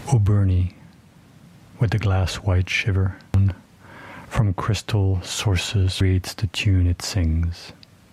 O'Byrne, with the glass white shiver, from crystal sources reads the tune it sings.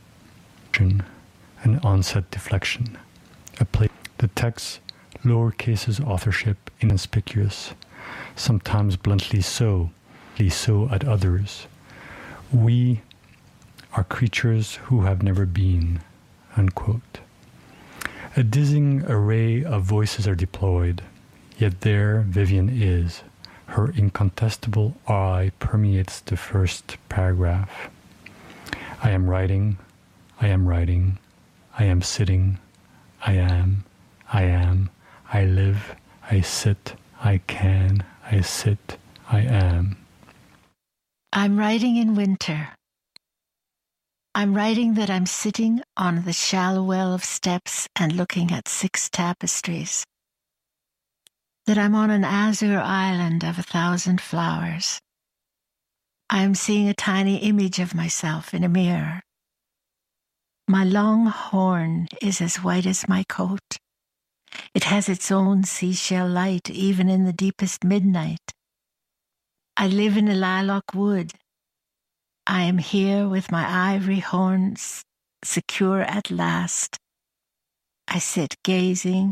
An onset deflection. The text, lower cases authorship inconspicuous, sometimes bluntly so at others. We are creatures who have never been, unquote. A dizzying array of voices are deployed, yet there Vivian is. Her incontestable eye permeates the first paragraph. I am writing, I am writing, I am sitting, I am, I live, I sit, I can, I sit, I am. I'm writing in winter. I'm writing that I'm sitting on the shallow well of steps and looking at 6 tapestries. That I'm on an azure island of 1,000 flowers. I am seeing a tiny image of myself in a mirror. My long horn is as white as my coat. It has its own seashell light even in the deepest midnight. I live in a lilac wood. I am here with my ivory horns secure at last. I sit gazing,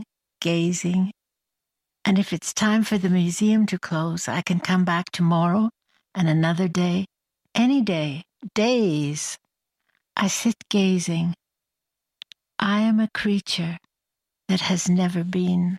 and if it's time for the museum to close, I can come back tomorrow and another day, any day, days. I sit gazing. I am a creature that has never been.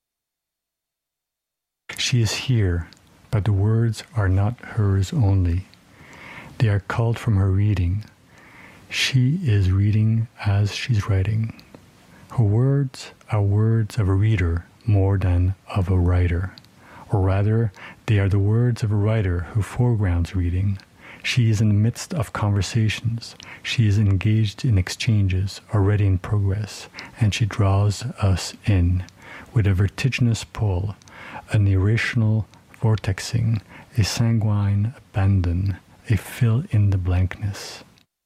She is here, but the words are not hers only. They are culled from her reading. She is reading as she's writing. Her words are words of a reader more than of a writer. Or rather, they are the words of a writer who foregrounds reading. She is in the midst of conversations. She is engaged in exchanges already in progress, and she draws us in with a vertiginous pull, an irrational vortexing, a sanguine abandon, a fill in the blankness.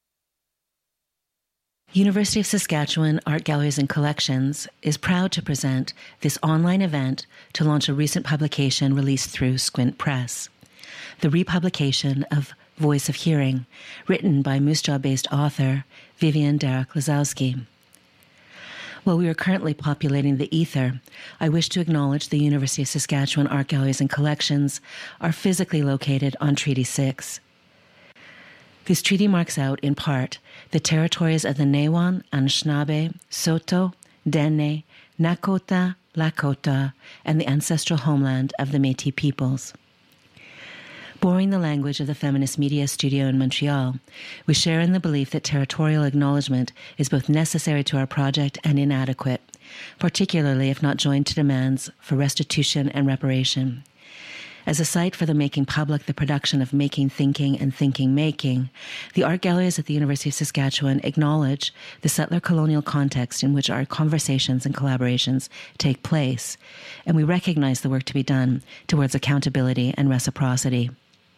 University of Saskatchewan Art Galleries and Collections is proud to present this online event to launch a recent publication released through Squint Press. The republication of Voice of Hearing, written by Moose Jaw-based author Vivian Derek-Lazowski. While we are currently populating the ether, I wish to acknowledge the University of Saskatchewan Art Galleries and Collections are physically located on Treaty 6. This treaty marks out, in part, the territories of the Newan, Anishinaabe, Saulteaux, Dene, Nakota, Lakota, and the ancestral homeland of the Métis peoples. Borrowing the language of the Feminist Media Studio in Montreal, we share in the belief that territorial acknowledgement is both necessary to our project and inadequate, particularly if not joined to demands for restitution and reparation. As a site for the making public the production of making thinking and thinking making, the art galleries at the University of Saskatchewan acknowledge the settler colonial context in which our conversations and collaborations take place, and we recognize the work to be done towards accountability and reciprocity.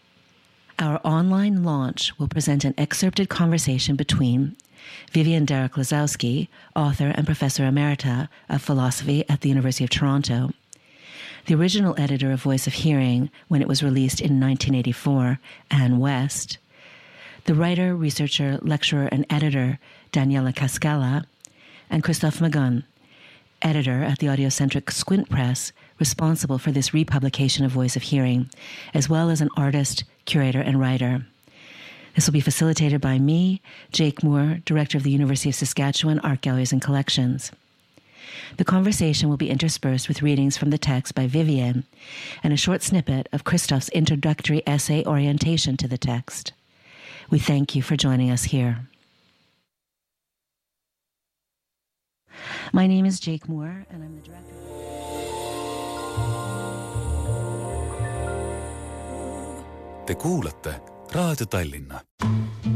Our online launch will present an excerpted conversation between Vivian Derek-Lazowski, author and professor emerita of philosophy at the University of Toronto, the original editor of Voice of Hearing when it was released in 1984, Anne West, the writer, researcher, lecturer, and editor Daniela Cascala, and Christophe Magun, editor at the audiocentric Squint Press, responsible for this republication of Voice of Hearing, as well as an artist, curator, and writer. This will be facilitated by me, Jake Moore, director of the University of Saskatchewan Art Galleries and Collections. The conversation will be interspersed with readings from the text by Vivian and a short snippet of Christophe's introductory essay orientation to the text. We thank you for joining us here. My name is Jake Moore, and I'm the director. Te kuulate Raadio Tallinna.